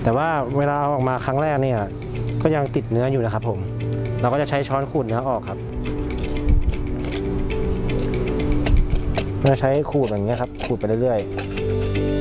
แต่ว่าเวลาเอาออกมาครั้งแรกเนี่ยก็ยังติดเนื้ออยู่นะครับผมเราก็จะใช้ช้อนขูดเนื้อออกครับเราใช้ขูดอย่างเงี้ยครับขูดไปเรื่อยๆ